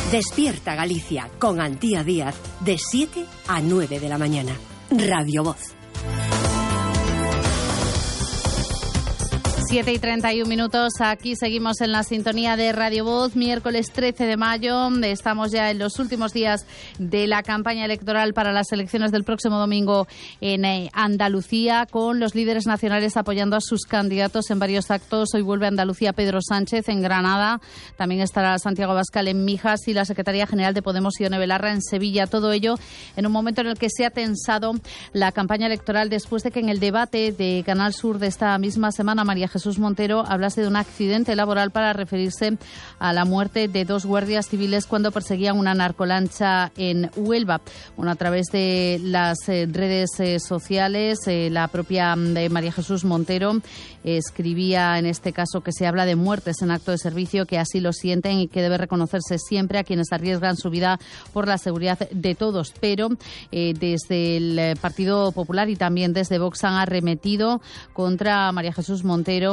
Despierta Galicia con Antía Díaz de 7 a 9 de la mañana. Radio Voz. 7:31, aquí seguimos en la sintonía de Radio Voz, miércoles 13 de mayo, estamos ya en los últimos días de la campaña electoral para las elecciones del próximo domingo en Andalucía, con los líderes nacionales apoyando a sus candidatos en varios actos. Hoy vuelve a Andalucía Pedro Sánchez en Granada, también estará Santiago Abascal en Mijas y la Secretaría General de Podemos, Ione Belarra, en Sevilla. Todo ello en un momento en el que se ha tensado la campaña electoral después de que en el debate de Canal Sur de esta misma semana María Jesús Montero hablase de un accidente laboral para referirse a la muerte de 2 guardias civiles cuando perseguían una narcolancha en Huelva. Bueno, a través de las redes sociales, la propia María Jesús Montero escribía en este caso que se habla de muertes en acto de servicio, que así lo sienten y que debe reconocerse siempre a quienes arriesgan su vida por la seguridad de todos. Pero desde el Partido Popular y también desde Vox han arremetido contra María Jesús Montero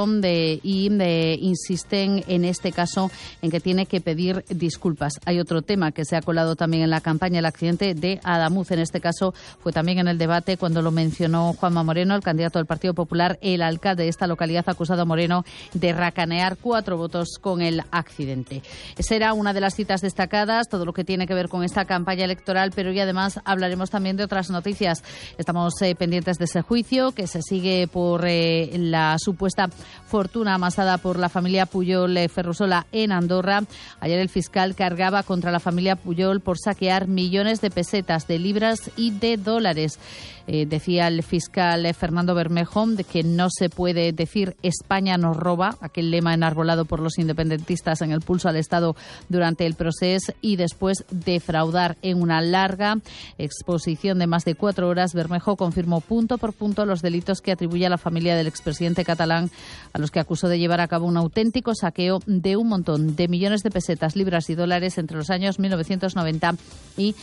y insisten en este caso en que tiene que pedir disculpas. Hay otro tema que se ha colado también en la campaña, el accidente de Adamuz. En este caso fue también en el debate cuando lo mencionó Juanma Moreno, el candidato del Partido Popular. El alcalde de esta localidad ha acusado a Moreno de racanear 4 votos con el accidente. Será una de las citas destacadas, todo lo que tiene que ver con esta campaña electoral, pero y además hablaremos también de otras noticias. Estamos pendientes de ese juicio que se sigue por la supuesta fortuna amasada por la familia Pujol Ferrusola en Andorra. Ayer el fiscal cargaba contra la familia Pujol por saquear millones de pesetas, de libras y de dólares. Decía el fiscal Fernando Bermejo de que no se puede decir España nos roba, aquel lema enarbolado por los independentistas en el pulso al Estado durante el proceso, y después defraudar. En una larga exposición de más de 4 horas, Bermejo confirmó punto por punto los delitos que atribuye a la familia del expresidente catalán, a los que acusó de llevar a cabo un auténtico saqueo de un montón de millones de pesetas, libras y dólares entre los años 1990 y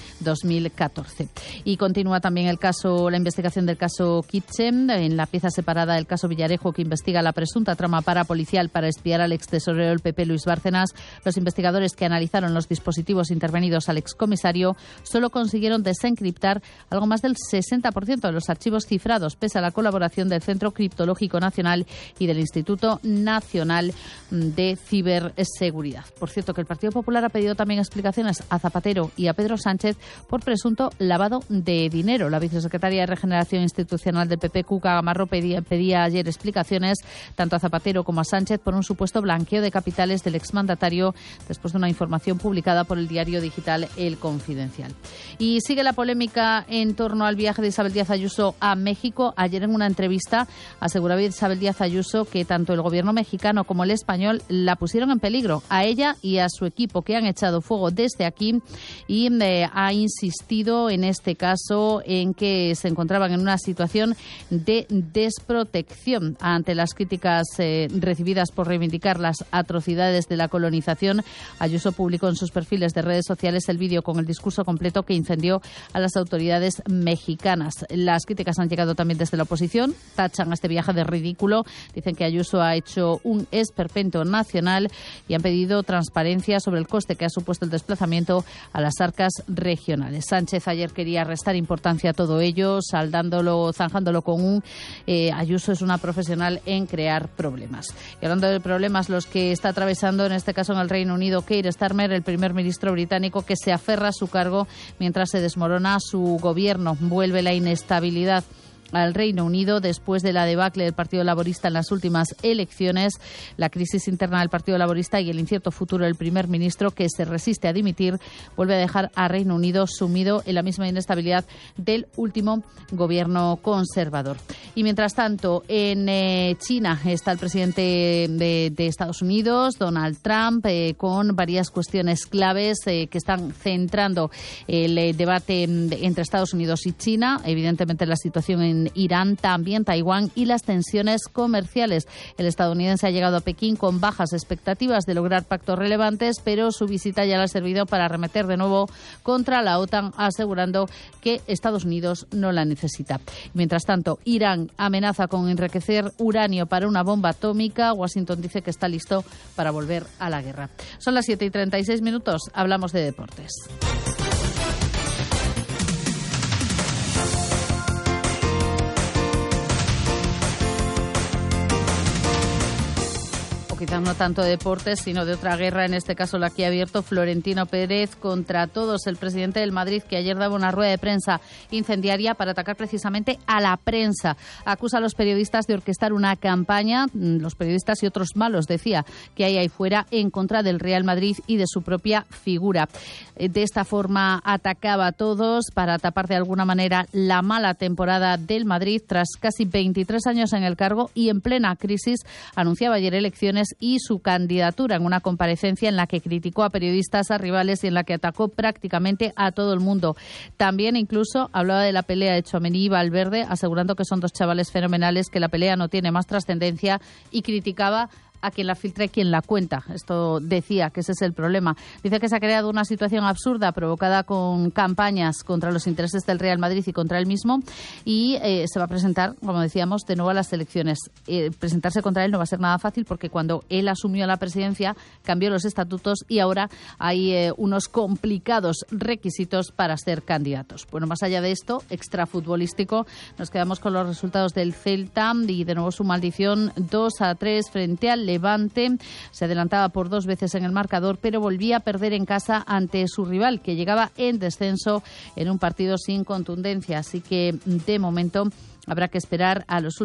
2014. Y continúa también la investigación del caso Kitchen, en la pieza separada del caso Villarejo, que investiga la presunta trama parapolicial para espiar al extesorero del PP Luis Bárcenas. Los investigadores que analizaron los dispositivos intervenidos al excomisario solo consiguieron desencriptar algo más del 60% de los archivos cifrados, pese a la colaboración del Centro Criptológico Nacional y del Instituto Nacional de Ciberseguridad. Por cierto, que el Partido Popular ha pedido también explicaciones a Zapatero y a Pedro Sánchez por presunto lavado de dinero. La vicesecretaria de Regeneración Institucional del PP, Cuca Gamarro, pedía ayer explicaciones tanto a Zapatero como a Sánchez por un supuesto blanqueo de capitales del exmandatario después de una información publicada por el diario digital El Confidencial. Y sigue la polémica en torno al viaje de Isabel Díaz Ayuso a México. Ayer en una entrevista aseguraba Isabel Díaz Ayuso que tanto el gobierno mexicano como el español la pusieron en peligro, a ella y a su equipo, que han echado fuego desde aquí, y ha insistido en este caso en que se encontraban en una situación de desprotección ante las críticas recibidas por reivindicar las atrocidades de la colonización. Ayuso publicó en sus perfiles de redes sociales el vídeo con el discurso completo que incendió a las autoridades mexicanas. Las críticas han llegado también desde la oposición, tachan a este viaje de ridículo, dicen que Ayuso ha hecho un esperpento nacional y han pedido transparencia sobre el coste que ha supuesto el desplazamiento a las arcas regionales. Sánchez ayer quería restar importancia a todo ello, zanjándolo con un Ayuso es una profesional en crear problemas. Y hablando de problemas, los que está atravesando en este caso en el Reino Unido Keir Starmer, el primer ministro británico, que se aferra a su cargo mientras se desmorona su gobierno. Vuelve la inestabilidad al Reino Unido después de la debacle del Partido Laborista en las últimas elecciones, la crisis interna del Partido Laborista y el incierto futuro del primer ministro, que se resiste a dimitir, vuelve a dejar a Reino Unido sumido en la misma inestabilidad del último gobierno conservador. Y mientras tanto, en China está el presidente de Estados Unidos, Donald Trump, con varias cuestiones claves que están centrando el debate entre Estados Unidos y China. Evidentemente la situación en en Irán, también Taiwán y las tensiones comerciales. El estadounidense ha llegado a Pekín con bajas expectativas de lograr pactos relevantes, pero su visita ya le ha servido para arremeter de nuevo contra la OTAN, asegurando que Estados Unidos no la necesita. Mientras tanto, Irán amenaza con enriquecer uranio para una bomba atómica. Washington dice que está listo para volver a la guerra. Son las 7:36, hablamos de deportes. Quizás no tanto de deportes, sino de otra guerra, en este caso la que ha abierto Florentino Pérez contra todos. El presidente del Madrid, que ayer daba una rueda de prensa incendiaria para atacar precisamente a la prensa. Acusa a los periodistas de orquestar una campaña, los periodistas y otros malos, decía, que hay ahí fuera, en contra del Real Madrid y de su propia figura. De esta forma atacaba a todos para tapar de alguna manera la mala temporada del Madrid tras casi 23 años en el cargo y en plena crisis. Anunciaba ayer elecciones y su candidatura en una comparecencia en la que criticó a periodistas, a rivales y en la que atacó prácticamente a todo el mundo. También incluso hablaba de la pelea de Tchouaméni y Valverde, asegurando que son dos chavales fenomenales, que la pelea no tiene más trascendencia, y criticaba a quien la filtra y quien la cuenta. Esto decía que ese es el problema. Dice que se ha creado una situación absurda provocada con campañas contra los intereses del Real Madrid y contra él mismo, y se va a presentar, como decíamos, de nuevo a las elecciones. Presentarse contra él no va a ser nada fácil, porque cuando él asumió la presidencia cambió los estatutos y ahora hay unos complicados requisitos para ser candidatos. Bueno, más allá de esto, extrafutbolístico, nos quedamos con los resultados del Celta y de nuevo su maldición, 2-3 frente al Levante. Se adelantaba por 2 veces en el marcador, pero volvía a perder en casa ante su rival, que llegaba en descenso en un partido sin contundencia. Así que, de momento, habrá que esperar a los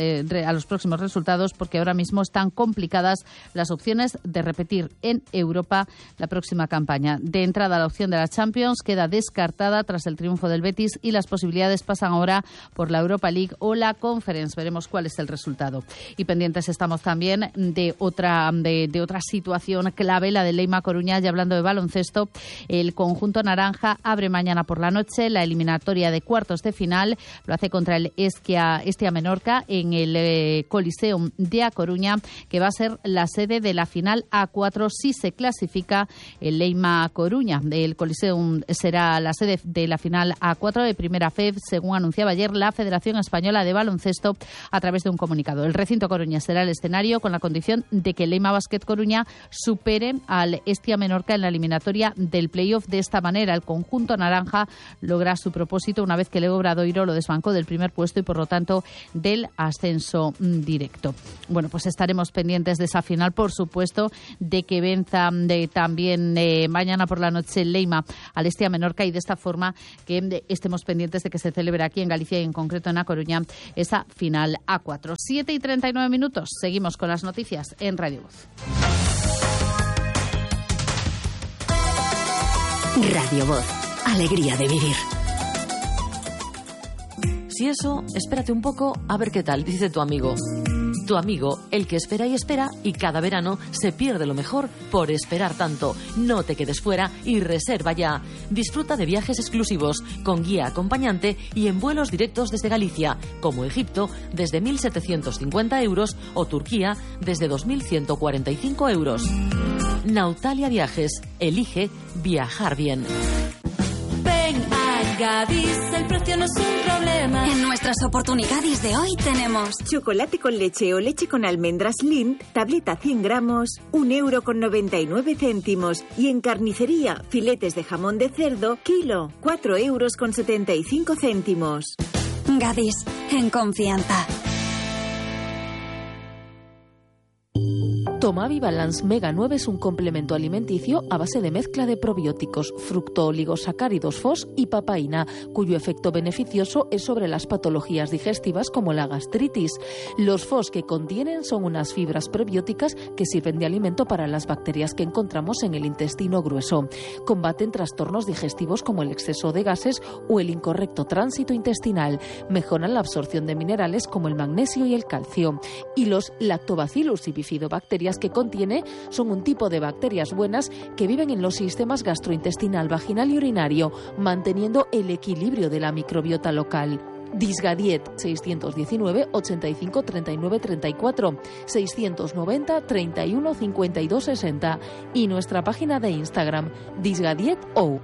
próximos resultados, porque ahora mismo están complicadas las opciones de repetir en Europa la próxima campaña. De entrada, la opción de la Champions queda descartada tras el triunfo del Betis y las posibilidades pasan ahora por la Europa League o la Conference. Veremos cuál es el resultado. Y pendientes estamos también de otra situación clave, la del Leima Coruña. Y hablando de baloncesto, el conjunto naranja abre mañana por la noche la eliminatoria de cuartos de final. Lo hace contra el Estia Menorca en el Coliseum de A Coruña, que va a ser la sede de la final A4 si se clasifica el Leima Coruña. El Coliseum será la sede de la final A4 de Primera FEB, según anunciaba ayer la Federación Española de Baloncesto a través de un comunicado. El recinto Coruña será el escenario, con la condición de que el Leima Basket Coruña supere al Estia Menorca en la eliminatoria del playoff. De esta manera, el conjunto naranja logra su propósito una vez que Leo Obradoiro lo desbancó del primer puesto y, por lo tanto, del ascenso directo. Bueno, pues estaremos pendientes de esa final, por supuesto, de que venza también mañana por la noche el Leima al Estia Menorca, y de esta forma que estemos pendientes de que se celebre aquí en Galicia y en concreto en A Coruña esa final A4. 7:39, seguimos con las noticias en Radio Voz. Radio Voz, alegría de vivir. Si eso, espérate un poco a ver qué tal, dice tu amigo. Tu amigo, el que espera y espera, y cada verano se pierde lo mejor por esperar tanto. No te quedes fuera y reserva ya. Disfruta de viajes exclusivos, con guía acompañante y en vuelos directos desde Galicia, como Egipto desde 1.750 euros o Turquía desde 2.145 euros. Nautalia Viajes, elige viajar bien. Ven a Gadis, el precio no es un problema. En nuestras oportunidades de hoy tenemos chocolate con leche o leche con almendras Lindt, tableta 100 gramos, 1,99 €. Y en carnicería, filetes de jamón de cerdo, kilo, 4,75 €. Gadis, en confianza. Tomavi Balance Mega 9 es un complemento alimenticio a base de mezcla de probióticos, fructooligosacáridos FOS y papaína, cuyo efecto beneficioso es sobre las patologías digestivas como la gastritis. Los FOS que contienen son unas fibras probióticas que sirven de alimento para las bacterias que encontramos en el intestino grueso. Combaten trastornos digestivos como el exceso de gases o el incorrecto tránsito intestinal. Mejoran la absorción de minerales como el magnesio y el calcio. Y los Lactobacillus y bifidobacterias que contiene son un tipo de bacterias buenas que viven en los sistemas gastrointestinal, vaginal y urinario, manteniendo el equilibrio de la microbiota local. Disgadiet 619 85 39 34, 690 31 52 60 y nuestra página de Instagram disgadietou.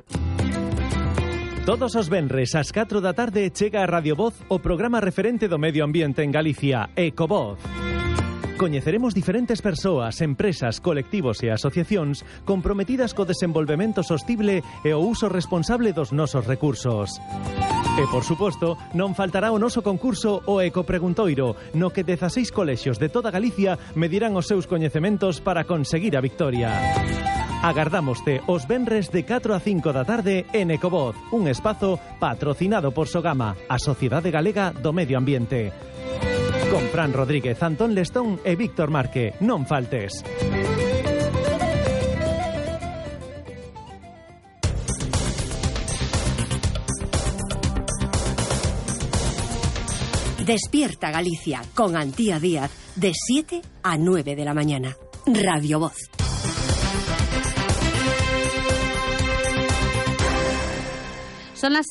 Todos os venres ás 4 da tarde chega a Radio Voz o programa referente do medio ambiente en Galicia, Ecovoz. Coñeceremos diferentes persoas, empresas, colectivos e asociacións comprometidas co desenvolvemento sostible e o uso responsable dos nosos recursos. E, por suposto, non faltará o noso concurso o Ecopreguntoiro, no que 16 colexios de toda Galicia medirán os seus coñecementos para conseguir a victoria. Agardámoste os venres de 4 a 5 da tarde en Ecovoz, un espazo patrocinado por Sogama, a Sociedade Galega do Medio Ambiente. Con Fran Rodríguez, Antón Lestón e Víctor Marque. Non faltes. Despierta Galicia con Antía Díaz de 7 a 9 de la mañana. Radio Voz. Son las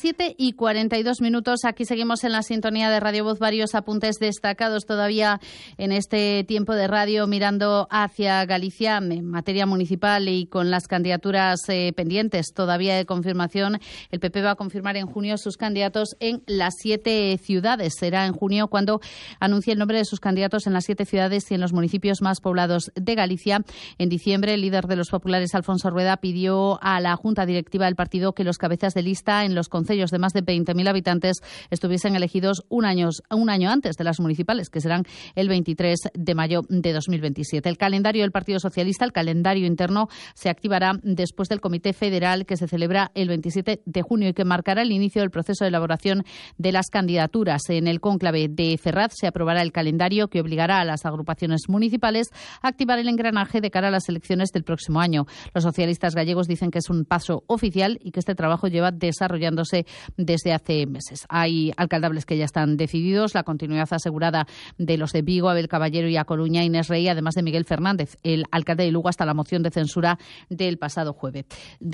7:42. Aquí seguimos en la sintonía de Radio Voz. Varios apuntes destacados todavía en este tiempo de radio mirando hacia Galicia en materia municipal y con las candidaturas pendientes todavía de confirmación. El PP va a confirmar en junio sus candidatos en las 7 ciudades. Será en junio cuando anuncie el nombre de sus candidatos en las 7 ciudades y en los municipios más poblados de Galicia. En diciembre, el líder de los populares, Alfonso Rueda, pidió a la Junta Directiva del partido que los cabezas de lista en los concellos de más de 20.000 habitantes estuviesen elegidos un año antes de las municipales, que serán el 23 de mayo de 2027. El calendario del Partido Socialista, el calendario interno, se activará después del Comité Federal que se celebra el 27 de junio y que marcará el inicio del proceso de elaboración de las candidaturas. En el cónclave de Ferraz se aprobará el calendario que obligará a las agrupaciones municipales a activar el engranaje de cara a las elecciones del próximo año. Los socialistas gallegos dicen que es un paso oficial y que este trabajo lleva desarrollándose desde hace meses. Hay alcaldables que ya están decididos, la continuidad asegurada de los de Vigo, Abel Caballero y A Coruña, Inés Rey, además de Miguel Fernández, el alcalde de Lugo, hasta la moción de censura del pasado jueves.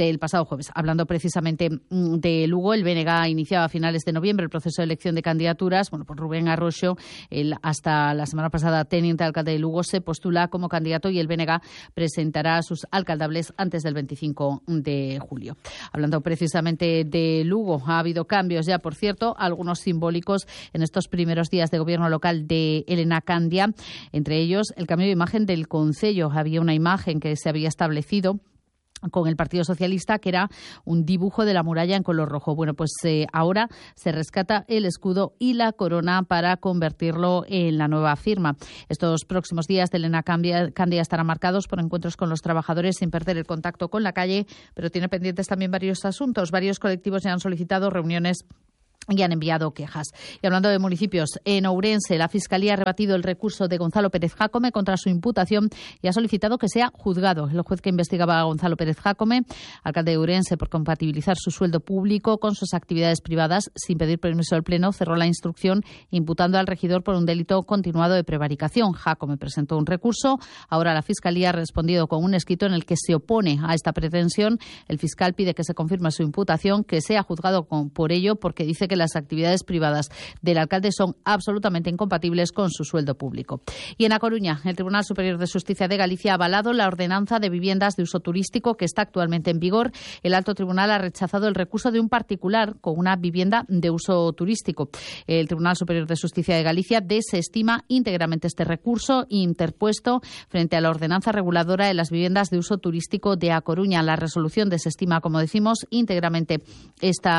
Hablando precisamente de Lugo, el BNG iniciaba a finales de noviembre el proceso de elección de candidaturas. Por Rubén Arroxo, el hasta la semana pasada teniente alcalde de Lugo, se postula como candidato y el BNG presentará a sus alcaldables antes del 25 de julio. Hablando precisamente de Lugo, ha habido cambios ya, por cierto, algunos simbólicos en estos primeros días de gobierno local de Elena Candia. Entre ellos, el cambio de imagen del concello. Había una imagen que se había establecido con el Partido Socialista, que era un dibujo de la muralla en color rojo. Ahora se rescata el escudo y la corona para convertirlo en la nueva firma. Estos próximos días de Elena Candia estarán marcados por encuentros con los trabajadores sin perder el contacto con la calle, pero tiene pendientes también varios asuntos. Varios colectivos ya han solicitado reuniones y han enviado quejas. Y hablando de municipios, en Ourense la Fiscalía ha rebatido el recurso de Gonzalo Pérez Jácome contra su imputación y ha solicitado que sea juzgado. El juez que investigaba a Gonzalo Pérez Jácome, alcalde de Ourense, por compatibilizar su sueldo público con sus actividades privadas sin pedir permiso del Pleno, cerró la instrucción imputando al regidor por un delito continuado de prevaricación. Jácome presentó un recurso. Ahora la Fiscalía ha respondido con un escrito en el que se opone a esta pretensión. El fiscal pide que se confirme su imputación, que sea juzgado por ello, porque dice que las actividades privadas del alcalde son absolutamente incompatibles con su sueldo público. Y en A Coruña, el Tribunal Superior de Justicia de Galicia ha avalado la ordenanza de viviendas de uso turístico que está actualmente en vigor. El alto tribunal ha rechazado el recurso de un particular con una vivienda de uso turístico. El Tribunal Superior de Justicia de Galicia desestima íntegramente este recurso interpuesto frente a la ordenanza reguladora de las viviendas de uso turístico de A Coruña. La resolución desestima, como decimos, íntegramente este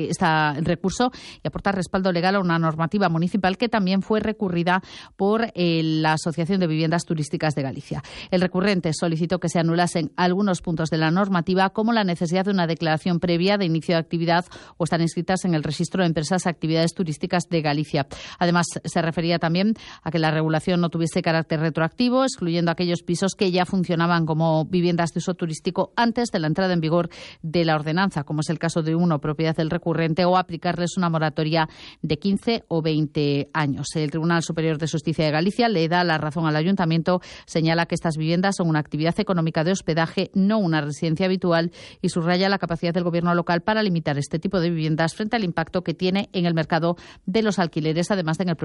recurso y aportar respaldo legal a una normativa municipal que también fue recurrida por la Asociación de Viviendas Turísticas de Galicia. El recurrente solicitó que se anulasen algunos puntos de la normativa, como la necesidad de una declaración previa de inicio de actividad o estar inscritas en el registro de empresas actividades turísticas de Galicia. Además, se refería también a que la regulación no tuviese carácter retroactivo, excluyendo aquellos pisos que ya funcionaban como viviendas de uso turístico antes de la entrada en vigor de la ordenanza, como es el caso de uno propiedad del recurrente, o aplicarles pues una moratoria de 15 o 20 años. El Tribunal Superior de Justicia de Galicia le da la razón al Ayuntamiento, señala que estas viviendas son una actividad económica de hospedaje, no una residencia habitual, y subraya la capacidad del Gobierno local para limitar este tipo de viviendas frente al impacto que tiene en el mercado de los alquileres, además de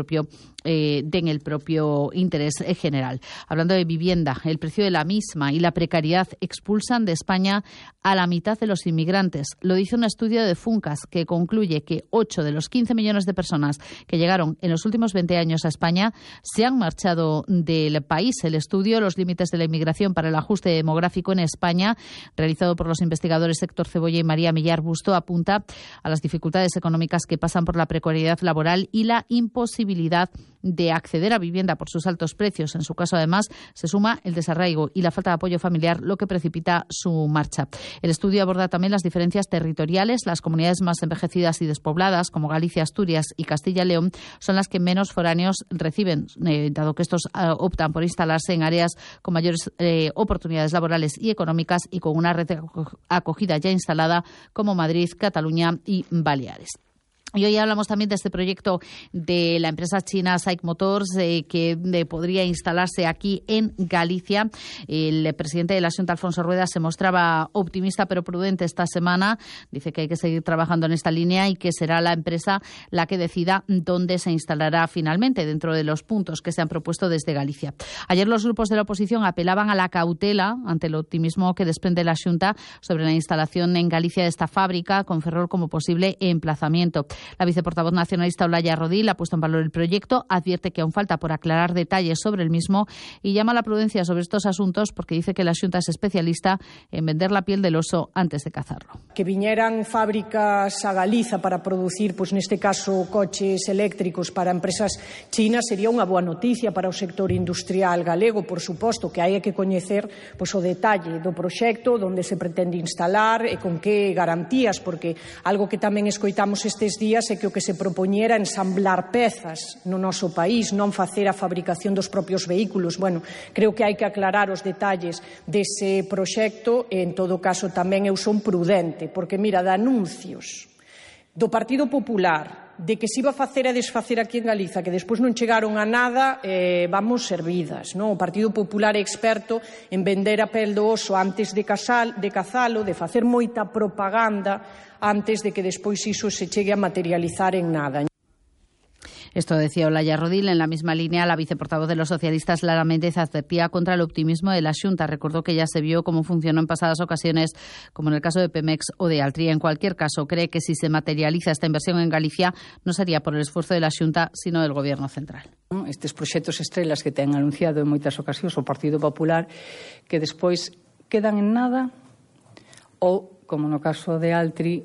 en el propio interés general. Hablando de vivienda, el precio de la misma y la precariedad expulsan de España a la mitad de los inmigrantes. Lo dice un estudio de Funcas que concluye que 8 de los 15 millones de personas que llegaron en los últimos 20 años a España se han marchado del país. El estudio Los límites de la inmigración para el ajuste demográfico en España, realizado por los investigadores Héctor Cebolla y María Millar Busto, apunta a las dificultades económicas que pasan por la precariedad laboral y la imposibilidad de acceder a vivienda por sus altos precios. En su caso, además, se suma el desarraigo y la falta de apoyo familiar, lo que precipita su marcha. El estudio aborda también las diferencias territoriales. Las comunidades más envejecidas y despobladas, como Galicia, Asturias y Castilla y León, son las que menos foráneos reciben, dado que estos optan por instalarse en áreas con mayores oportunidades laborales y económicas y con una red de acogida ya instalada, como Madrid, Cataluña y Baleares. Y hoy hablamos también de este proyecto de la empresa china SAIC Motors, que podría instalarse aquí en Galicia. El presidente de la Xunta, Alfonso Rueda, se mostraba optimista pero prudente esta semana. Dice que hay que seguir trabajando en esta línea y que será la empresa la que decida dónde se instalará finalmente, dentro de los puntos que se han propuesto desde Galicia. Ayer los grupos de la oposición apelaban a la cautela ante el optimismo que desprende la Xunta sobre la instalación en Galicia de esta fábrica, con Ferrol como posible emplazamiento. La viceportavoz nacionalista Olaya Rodil ha puesto en valor el proyecto, advierte que aún falta por aclarar detalles sobre el mismo y llama a la prudencia sobre estos asuntos porque dice que la Xunta es especialista en vender la piel del oso antes de cazarlo. Que viñeran fábricas a Galiza para producir, pois neste caso, coches eléctricos para empresas chinas sería unha boa noticia para o sector industrial galego, por suposto, que hai que coñecer pois o detalle do proxecto, onde se pretende instalar e con que garantías, porque algo que tamén escoitamos estes días é que o que se propoñera ensamblar pezas no noso país, non facer a fabricación dos propios vehículos. Bueno, creo que hai que aclarar os detalles dese proxecto e, en todo caso, tamén eu son prudente, porque, mira, de anuncios do Partido Popular de que se iba a facer e desfacer aquí en Galiza, que despois non chegaron a nada, vamos servidas, non? O Partido Popular é experto en vender a pel do oso antes de cazalo, de facer moita propaganda antes de que despois iso se chegue a materializar en nada. Esto decía Olaya Rodil. En la misma línea, la viceportavoz de los socialistas, Lara Méndez, advertía contra el optimismo de la Xunta. Recordó que ya se vio cómo funcionó en pasadas ocasiones, como en el caso de Pemex o de Altri. En cualquier caso, cree que si se materializa esta inversión en Galicia, no sería por el esfuerzo de la Xunta, sino del Gobierno central. Estes proxectos estrelas que ten anunciado en moitas ocasións o Partido Popular, que despois quedan en nada, ou, como no caso de Altri,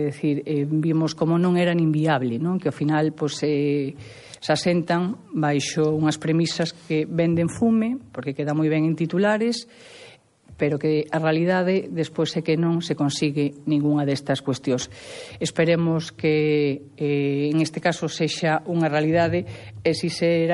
vimos como non era nin viable, non? Que ao final se asentan baixo unhas premisas que venden fume, porque queda moi ben en titulares, pero que a realidade despois é que non se consigue ningunha destas cuestións. Esperemos que en este caso sexa unha realidade e se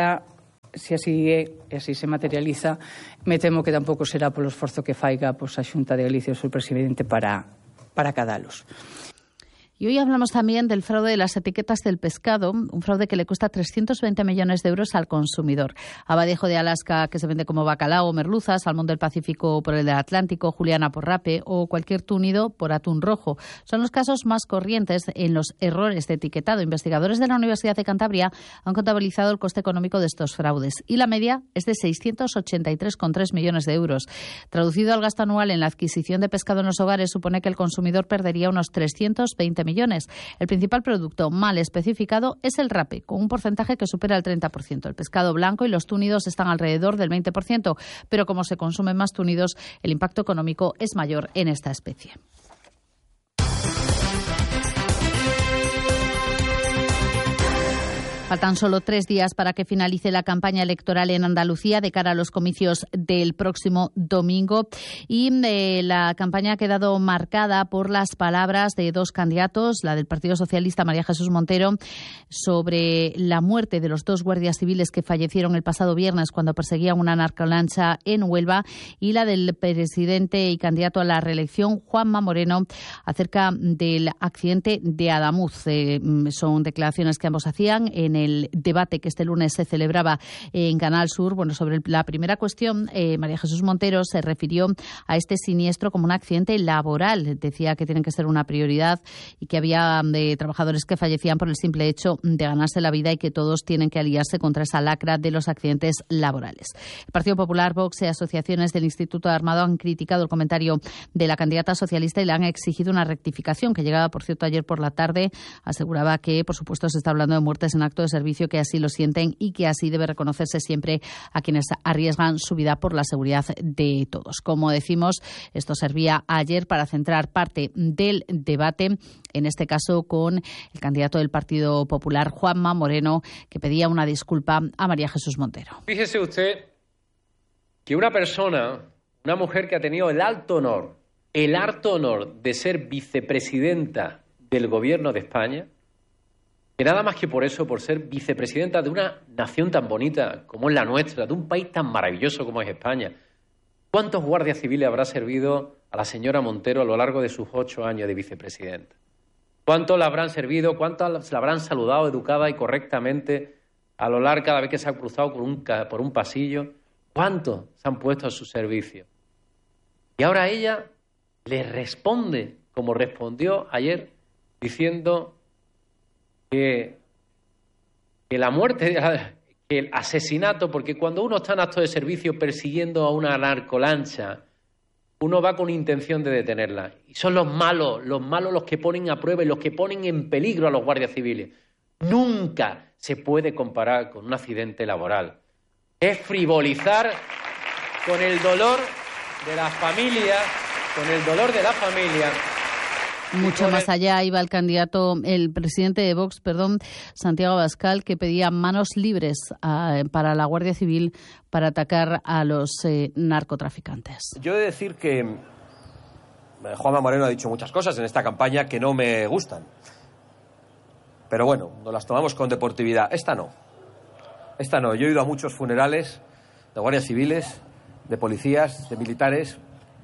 así é e así se materializa, me temo que tampouco será polo esforzo que faiga a Xunta de Galicia o seu presidente para cadalos. Y hoy hablamos también del fraude de las etiquetas del pescado, un fraude que le cuesta 320 millones de euros al consumidor. Abadejo de Alaska, que se vende como bacalao o merluza, salmón del Pacífico por el del Atlántico, juliana por rape o cualquier túnido por atún rojo. Son los casos más corrientes en los errores de etiquetado. Investigadores de la Universidad de Cantabria han contabilizado el coste económico de estos fraudes y la media es de 683,3 millones de euros. Traducido al gasto anual en la adquisición de pescado en los hogares, supone que el consumidor perdería unos 320 millones. El principal producto mal especificado es el rape, con un porcentaje que supera el 30%. El pescado blanco y los túnidos están alrededor del 20%, pero como se consumen más túnidos, el impacto económico es mayor en esta especie. Faltan solo 3 días para que finalice la campaña electoral en Andalucía de cara a los comicios del próximo domingo. Y la campaña ha quedado marcada por las palabras de 2 candidatos, la del Partido Socialista, María Jesús Montero, sobre la muerte de los 2 guardias civiles que fallecieron el pasado viernes cuando perseguían una narcolancha en Huelva, y la del presidente y candidato a la reelección, Juanma Moreno, acerca del accidente de Adamuz. Son declaraciones que ambos hacían en el debate que este lunes se celebraba en Canal Sur. Bueno, sobre la primera cuestión, María Jesús Montero se refirió a este siniestro como un accidente laboral. Decía que tienen que ser una prioridad y que había trabajadores que fallecían por el simple hecho de ganarse la vida y que todos tienen que aliarse contra esa lacra de los accidentes laborales. El Partido Popular, Vox y asociaciones del Instituto Armado han criticado el comentario de la candidata socialista y le han exigido una rectificación que llegaba, por cierto, ayer por la tarde. Aseguraba que, por supuesto, se está hablando de muertes en acto de servicio, que así lo sienten y que así debe reconocerse siempre a quienes arriesgan su vida por la seguridad de todos. Como decimos, esto servía ayer para centrar parte del debate, en este caso con el candidato del Partido Popular, Juanma Moreno, que pedía una disculpa a María Jesús Montero. Fíjese usted que una persona, una mujer que ha tenido el alto honor de ser vicepresidenta del Gobierno de España, que nada más que por eso, por ser vicepresidenta de una nación tan bonita como es la nuestra, de un país tan maravilloso como es España, ¿cuántos guardias civiles habrá servido a la señora Montero a lo largo de sus 8 años de vicepresidenta? ¿Cuántos la habrán servido? ¿Cuántos la habrán saludado educada y correctamente a lo largo cada vez que se ha cruzado por un pasillo? ¿Cuántos se han puesto a su servicio? Y ahora ella le responde, como respondió ayer, diciendo que la muerte, que el asesinato, porque cuando uno está en acto de servicio persiguiendo a una narcolancha, uno va con intención de detenerla. Y son los malos los que ponen a prueba y los que ponen en peligro a los guardias civiles. Nunca se puede comparar con un accidente laboral. Es frivolizar con el dolor de las familias, Mucho más allá iba el presidente de Vox, Santiago Abascal, que pedía manos libres para la Guardia Civil para atacar a los narcotraficantes. Yo he de decir que Juanma Moreno ha dicho muchas cosas en esta campaña que no me gustan. Pero bueno, nos las tomamos con deportividad. Esta no. Yo he ido a muchos funerales de guardias civiles, de policías, de militares,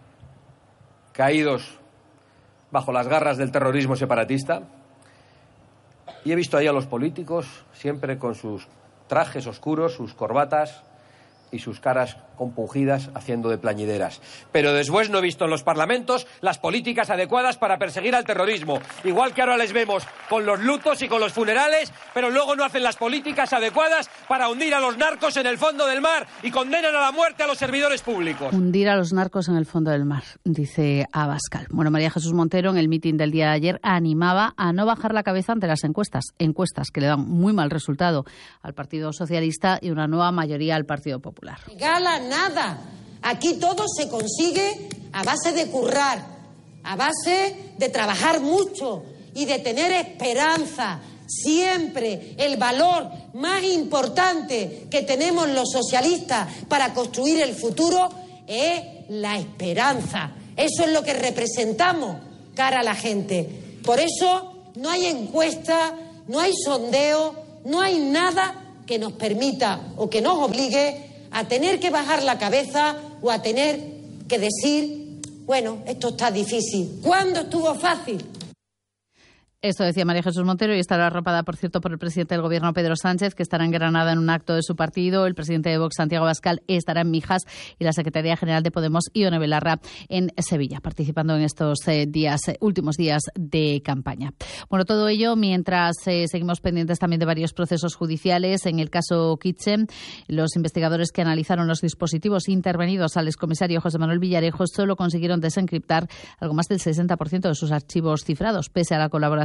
caídos bajo las garras del terrorismo separatista, y he visto ahí a los políticos siempre con sus trajes oscuros, sus corbatas y sus caras compungidas haciendo de plañideras. Pero después no he visto en los parlamentos las políticas adecuadas para perseguir al terrorismo. Igual que ahora les vemos con los lutos y con los funerales, pero luego no hacen las políticas adecuadas para hundir a los narcos en el fondo del mar y condenan a la muerte a los servidores públicos. Hundir a los narcos en el fondo del mar, dice Abascal. Bueno, María Jesús Montero en el mitin del día de ayer animaba a no bajar la cabeza ante las encuestas que le dan muy mal resultado al Partido Socialista y una nueva mayoría al Partido Popular. Regala nada. Aquí todo se consigue a base de currar, a base de trabajar mucho y de tener esperanza. Siempre el valor más importante que tenemos los socialistas para construir el futuro es la esperanza. Eso es lo que representamos cara a la gente. Por eso no hay encuesta, no hay sondeo, no hay nada que nos permita o que nos obligue a tener que bajar la cabeza o a tener que decir, bueno, esto está difícil. ¿Cuándo estuvo fácil? Esto decía María Jesús Montero y estará arropada, por cierto, por el presidente del Gobierno, Pedro Sánchez, que estará en Granada en un acto de su partido. El presidente de Vox, Santiago Abascal, estará en Mijas y la secretaria general de Podemos, Ione Belarra, en Sevilla, participando en estos últimos días de campaña. Bueno, todo ello mientras seguimos pendientes también de varios procesos judiciales. En el caso Kitchen, los investigadores que analizaron los dispositivos intervenidos al excomisario José Manuel Villarejo solo consiguieron desencriptar algo más del 60% de sus archivos cifrados, pese a la colaboración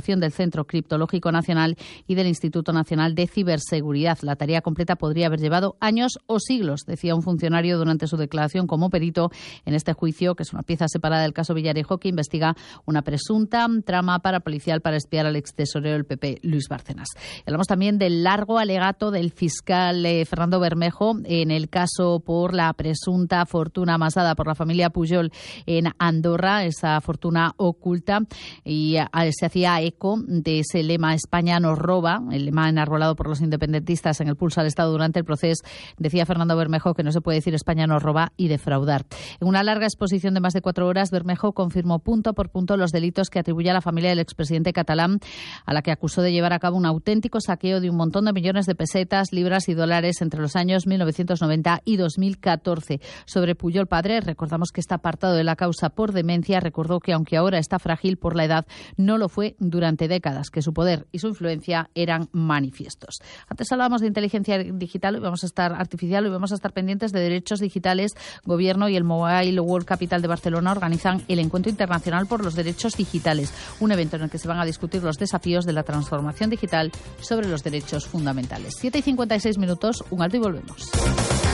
investigación del Centro Criptológico Nacional y del Instituto Nacional de Ciberseguridad. La tarea completa podría haber llevado años o siglos, decía un funcionario durante su declaración como perito en este juicio, que es una pieza separada del caso Villarejo, que investiga una presunta trama parapolicial para espiar al extesorero del PP, Luis Bárcenas. Hablamos también del largo alegato del fiscal Fernando Bermejo en el caso por la presunta fortuna amasada por la familia Pujol en Andorra, esa fortuna oculta, y se hacía eco de ese lema España nos roba, el lema enarbolado por los independentistas en el pulso al Estado durante el proceso. Decía Fernando Bermejo que no se puede decir España nos roba y defraudar. En una larga exposición de más de 4 horas, Bermejo confirmó punto por punto los delitos que atribuye a la familia del expresidente catalán, a la que acusó de llevar a cabo un auténtico saqueo de un montón de millones de pesetas, libras y dólares entre los años 1990 y 2014. Sobre Pujol padre, recordamos que está apartado de la causa por demencia. Recordó que aunque ahora está frágil por la edad, no lo fue durante décadas, que su poder y su influencia eran manifiestos. Antes hablábamos de inteligencia digital, artificial, y vamos a estar pendientes de derechos digitales. Gobierno y el Mobile World Capital de Barcelona organizan el Encuentro Internacional por los Derechos Digitales, un evento en el que se van a discutir los desafíos de la transformación digital sobre los derechos fundamentales. 7:56, un alto y volvemos.